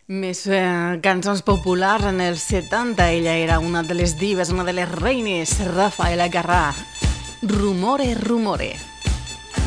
Més cançons populars en els 70. Ella era una de les dives, una de les reines, Rafaela Carrà. Rumore, rumore.